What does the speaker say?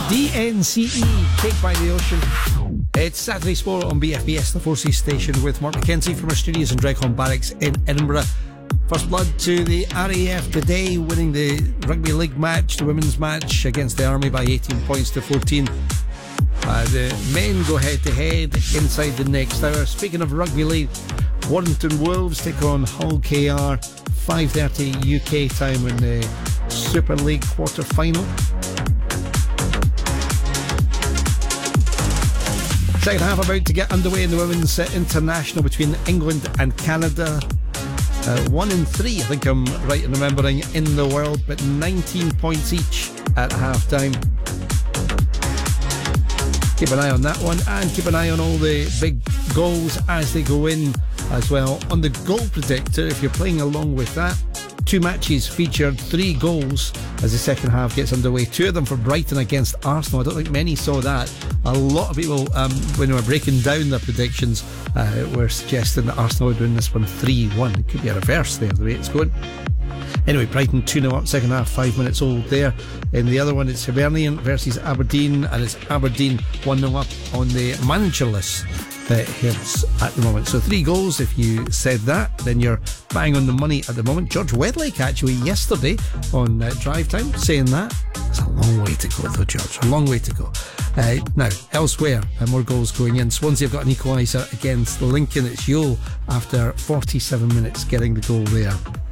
DNCE, Cake by the Ocean. It's Saturday Sport on BFBS, the 4C station, with Mark McKenzie from our studios in Dreghorn Barracks in Edinburgh. First blood to the RAF today, winning the rugby league match, the women's match against the Army by 18 points to 14. The men go head to head inside the next hour. Speaking of rugby league, Warrington Wolves take on Hull KR, 5:30 UK time in the Super League quarter final. Second half about to get underway in the women's international between England and Canada. 1-3, I think I'm right in remembering, in the world, but 19 points each at half time. Keep an eye on that one, and keep an eye on all the big goals as they go in as well. On the goal predictor, if you're playing along with that, 2 matches featured 3 goals as the second half gets underway. 2 of them for Brighton against Arsenal. I don't think many saw that. A lot of people, when we were breaking down their predictions, were suggesting that Arsenal would win this one 3-1. It could be a reverse there, the way it's going. Anyway, Brighton 2-0 up, second half, 5 minutes old there. In the other one, it's Hibernian versus Aberdeen, and it's Aberdeen 1-0 up on the managerless Hibs at the moment. So 3 goals. If you said that, then you're bang on the money at the moment. George Wedlake actually yesterday on Drive Time saying that. It's a long way to go though, George, a long way to go. Now elsewhere, more goals going in. Swansea have got an equaliser against Lincoln. It's Yule after 47 minutes getting the goal there.